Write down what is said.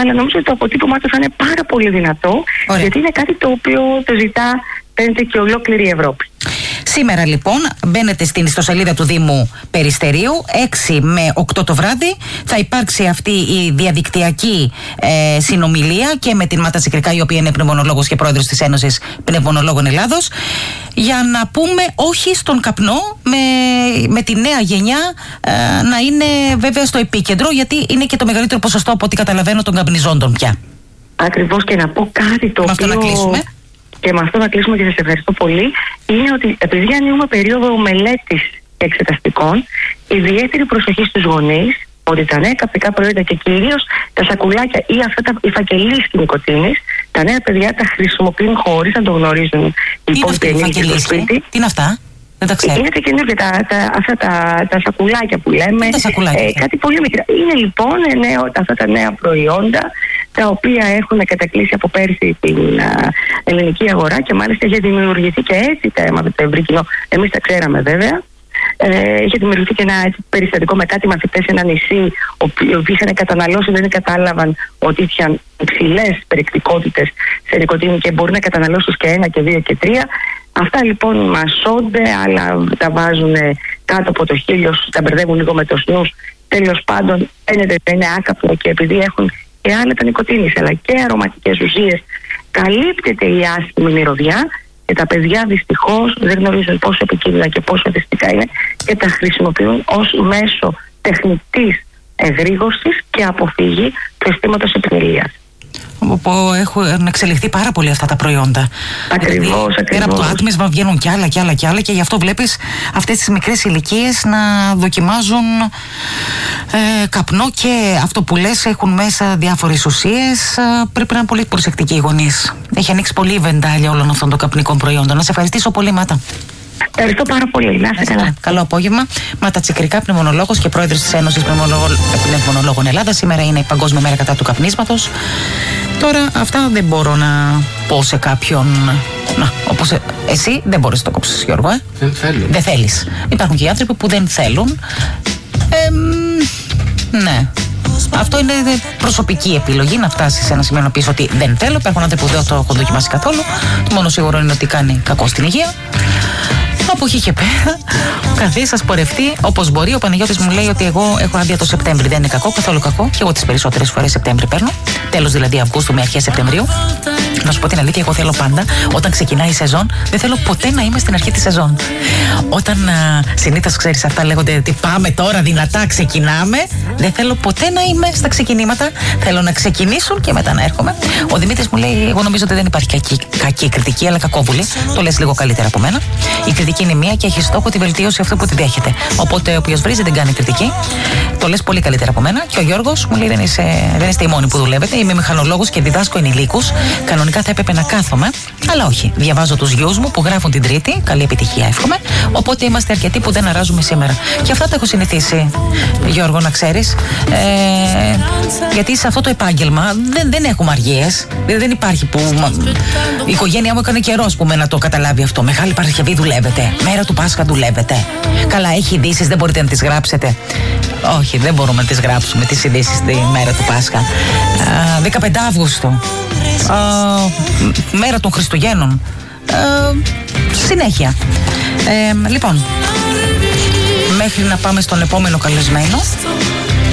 αλλά νομίζω ότι το αποτύπωμά του θα είναι πάρα πολύ δυνατό. Ωραία. Γιατί είναι κάτι το οποίο το ζητά, φαίνεται, και ολόκληρη η Ευρώπη. Σήμερα λοιπόν μπαίνετε στην ιστοσελίδα του Δήμου Περιστερίου, 6 με 8 το βράδυ. Θα υπάρξει αυτή η διαδικτυακή συνομιλία και με την Μάτα Τσικρικά, η οποία είναι πνευμονολόγος και πρόεδρος της Ένωσης Πνευμονολόγων Ελλάδος, για να πούμε όχι στον καπνό, με τη νέα γενιά να είναι βέβαια στο επίκεντρο, γιατί είναι και το μεγαλύτερο ποσοστό, από ό,τι καταλαβαίνω, των καπνιζόντων πια. Ακριβώς, και να πω κάτι το οποίο... να κλείσουμε. Και με αυτό να κλείσουμε, και σας ευχαριστώ πολύ, είναι ότι επειδή ανοίγουμε περίοδο μελέτης εξεταστικών, ιδιαίτερη προσοχή στους γονείς, ότι τα νέα καπνικά προϊόντα και κυρίως τα σακουλάκια ή αυτά οι φακελίσκοι νικοτίνης, τα νέα παιδιά τα χρησιμοποιούν χωρίς να το γνωρίζουν οι υπόλοιποι ενήλικες στο σπίτι. Τι είναι αυτά? Δεν τα ξέρω. Είναι τα καινούργια, αυτά τα σακουλάκια που λέμε. Κάτι πολύ μικρά. Είναι λοιπόν αυτά τα νέα προϊόντα, τα οποία έχουν κατακλείσει από πέρσι την ελληνική αγορά, και μάλιστα είχε δημιουργηθεί και έτσι θέμα με το ευρύ κοινό. Εμείς τα ξέραμε βέβαια. Είχε δημιουργηθεί και ένα περιστατικό με κάτι μαθητές σε ένα νησί, οι οποίοι είχαν καταναλώσει, δεν κατάλαβαν ότι είχαν υψηλές περιεκτικότητες σε νοικοτήνη και μπορεί να καταναλώσουν και 1 και 2 και 3. Αυτά λοιπόν μασώνται, αλλά τα βάζουν κάτω από το χείλιο, τα μπερδεύουν λίγο με το σνους. Τέλος πάντων, φαίνεται ότι είναι άκαπνο, και επειδή έχουν και άλλα τα νοικοτήνης αλλά και αρωματικές ουσίες, καλύπτεται η άσχημη μυρωδιά, και τα παιδιά δυστυχώς δεν γνωρίζουν πόσο επικίνδυνα και πόσο δυστικά είναι, και τα χρησιμοποιούν ως μέσο τεχνητής εγρήγορσης και αποφύγη του αισθήματος επιμελίας. Όπου έχουν εξελιχθεί πάρα πολύ αυτά τα προϊόντα. Ακριβώς. Πέρα από το άτμισμα βγαίνουν κι άλλα, και γι' αυτό βλέπεις αυτές τις μικρές ηλικίες να δοκιμάζουν καπνό, και αυτό που λες, έχουν μέσα διάφορες ουσίες. Πρέπει να είναι πολύ προσεκτικοί οι γονείς. Έχει ανοίξει πολύ η βεντάλια όλων αυτών των καπνικών προϊόντων. Να σε ευχαριστήσω πολύ, Μάτα. Ευχαριστώ πάρα πολύ. Να είστε καλά. Καλό απόγευμα. Μάτα Τσικρικά, πνευμονολόγος και πρόεδρος της Ένωσης Πνευμονολόγων Ελλάδας. Σήμερα είναι η Παγκόσμια Μέρα κατά του καπνίσματος. Τώρα, αυτά δεν μπορώ να πω σε κάποιον. Όπως εσύ δεν μπορείς να το κόψεις, Γιώργο. Δεν θέλω. Δεν θέλεις. Υπάρχουν και οι άνθρωποι που δεν θέλουν. Ναι. Αυτό είναι προσωπική επιλογή, να φτάσει σε ένα σημείο να πεις ότι δεν θέλω. Υπάρχουν άνθρωποι που δεν το έχουν δοκιμάσει καθόλου. Το μόνο σίγουρο είναι ότι κάνει κακό στην υγεία. Από εκεί και πέρα, ο καθής σας πορευτεί όπως μπορεί. Ο Παναγιώτης μου λέει ότι εγώ έχω άδεια το Σεπτέμβρη. Δεν είναι κακό, καθόλου κακό. Και εγώ τις περισσότερες φορές Σεπτέμβρη παίρνω. Τέλος δηλαδή Αυγούστου με αρχές Σεπτεμβρίου. Να σου πω την αλήθεια, εγώ θέλω πάντα, όταν ξεκινάει η σεζόν, δεν θέλω ποτέ να είμαι στην αρχή της σεζόν. Όταν συνήθως ξέρεις, αυτά λέγονται ότι πάμε τώρα δυνατά, ξεκινάμε. Δεν θέλω ποτέ να είμαι στα ξεκινήματα. Θέλω να ξεκινήσουν και μετά να έρχομαι. Ο Δημήτρης μου λέει: εγώ νομίζω ότι δεν υπάρχει κακή κριτική, αλλά κακόβουλη. Το λες λίγο καλύτερα από μένα. Η κριτική είναι μία και έχει στόχο τη βελτίωση αυτού που τη δέχεται. Οπότε όποιος βρίζει δεν κάνει κριτική. Το λες πολύ καλύτερα από μένα. Και ο Γιώργος μου λέει: δεν είστε οι μόνοι που δουλεύετε. Είμαι μηχανολόγος και διδάσκω ενηλίκους. Κανονικά θα έπρεπε να κάθομαι, αλλά όχι. Διαβάζω τους γιους μου που γράφουν την Τρίτη. Καλή επιτυχία, εύχομαι. Οπότε είμαστε αρκετοί που δεν αράζουμε σήμερα. Και αυτά τα έχω συνηθίσει, Γιώργο, να ξέρεις. Γιατί σε αυτό το επάγγελμα δεν έχουμε αργίες. Δεν υπάρχει που. Η οικογένειά μου έκανε καιρό να το καταλάβει αυτό. Μεγάλη Παρασκευή δουλεύετε. Μέρα του Πάσχα δουλεύετε. Καλά, έχει ειδήσεις, δεν μπορείτε να τις γράψετε. Όχι, δεν μπορούμε να τις γράψουμε τις ειδήσεις τη μέρα του Πάσχα. 15 Αύγουστου. Μέρα των Χριστουγέννων. Συνέχεια. Λοιπόν, μέχρι να πάμε στον επόμενο καλεσμένο,